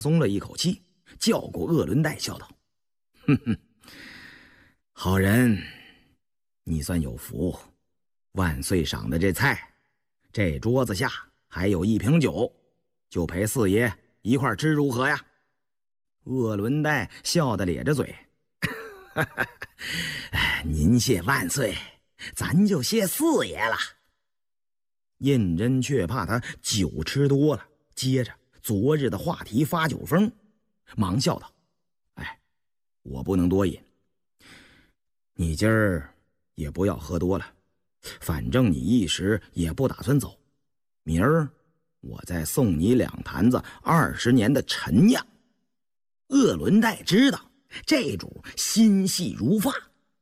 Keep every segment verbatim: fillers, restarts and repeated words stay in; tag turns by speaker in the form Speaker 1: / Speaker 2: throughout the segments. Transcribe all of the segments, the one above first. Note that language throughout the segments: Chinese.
Speaker 1: 松了一口气，叫过鄂伦代，笑道：“哼哼，好人，你算有福。万岁赏的这菜，这桌子下还有一瓶酒，就陪四爷一块吃如何呀？”鄂伦代笑得咧着嘴：“您谢万岁，咱就谢四爷了。”胤禛却怕他酒吃多了，接着昨日的话题发酒疯，忙笑道：“哎，我不能多饮，你今儿也不要喝多了，反正你一时也不打算走，明儿我再送你两坛子二十年的陈酿。”鄂伦代知道这主心细如发，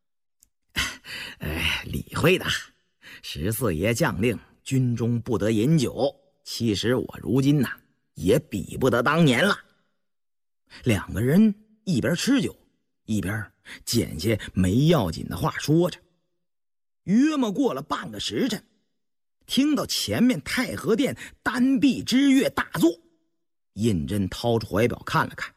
Speaker 1: 哎，理会的。十四爷将令军中不得饮酒，其实我如今呐也比不得当年了。两个人一边吃酒，一边捡些没要紧的话说着。约莫过了半个时辰，听到前面太和殿单臂之乐大作，胤禛掏出怀表看了看，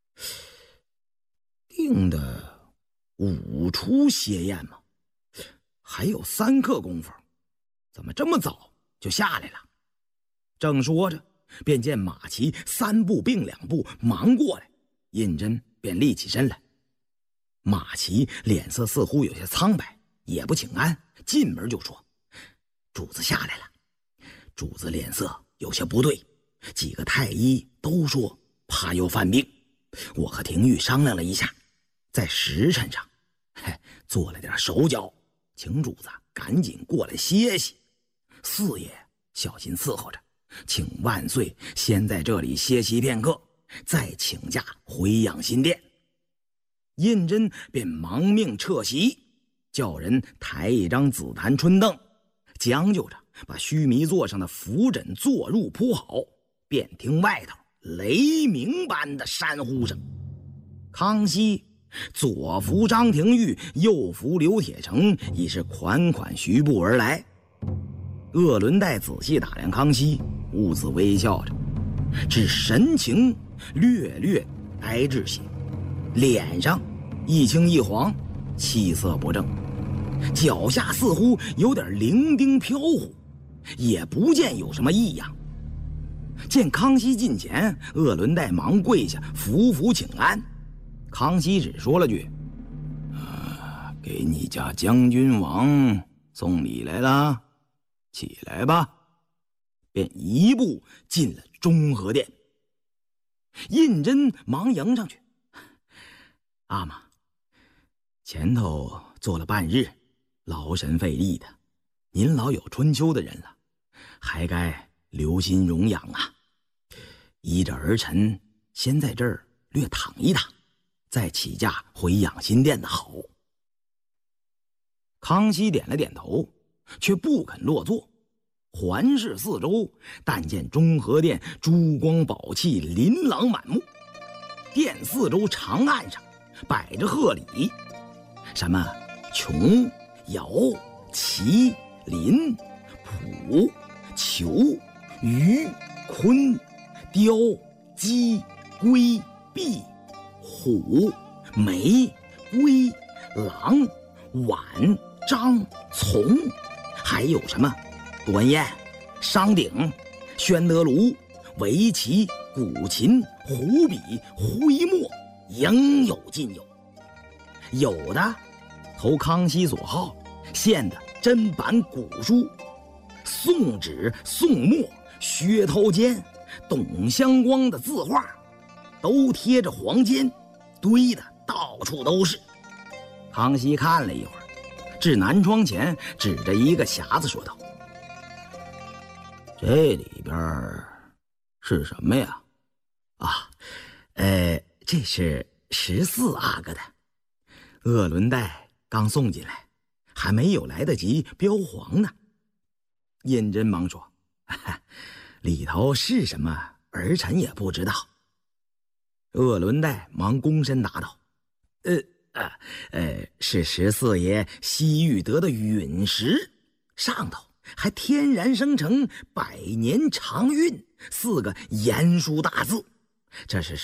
Speaker 1: 定的五出歇宴吗？还有三刻功夫，怎么这么早就下来了？正说着，便见马齐三步并两步忙过来，胤禛便立起身来。马齐脸色似乎有些苍白，也不请安，进门就说：“主子下来了。”主子脸色有些不对，几个太医都说怕又犯病。我和廷玉商量了一下，在时辰上嘿做了点手脚，请主子赶紧过来歇息。四爷小心伺候着，请万岁先在这里歇息片刻，再请假回养心殿。胤禛便忙命撤席，叫人抬一张紫檀春凳，将就着把须弥座上的扶枕坐褥铺好，便听外头雷鸣般的山呼声。康熙左扶张廷玉，右扶刘铁成，已是款款徐步而来。鄂伦代仔细打量康熙，兀自微笑着，只神情略略呆滞些，脸上一青一黄，气色不正，脚下似乎有点伶仃飘忽，也不见有什么异样。见康熙近前，鄂伦代忙跪下伏伏请安。康熙只说了句：“啊，给你家将军王送礼来了，起来吧。”便一步进了中和殿。胤禛忙迎上去：“阿玛，前头做了半日，劳神费力的，您老有春秋的人了，还该留心容养啊。依着儿臣先在这儿略躺一躺，再起驾回养心殿的好。”康熙点了点头，却不肯落座，环视四周，但见中和殿珠光宝气，琳琅满目。殿四周长案上摆着贺礼，什么琼、瑶、麒、麟、蹼、虬、鱼、鲲、雕、鸡、龟、壁、虎、梅、龟、狼、碗、章、从，还有什么端砚、商鼎、宣德炉、围棋、古琴、胡笔、徽墨，应有尽有。有的投康熙所好，献的砧板古书，宋纸、宋墨、薛涛坚、董相光的字画，都贴着黄笺，堆的到处都是。康熙看了一会儿，至南窗前，指着一个匣子说道：“这里边是什么呀？”“啊，呃，这是十四阿哥的，鄂伦代刚送进来，还没有来得及标黄呢。”胤禛忙说：“里头是什么，儿臣也不知道。”鄂伦代忙躬身答道：“呃呃呃，是十四爷西域得的陨石，上头还天然生成百年长运四个严书大字， 这是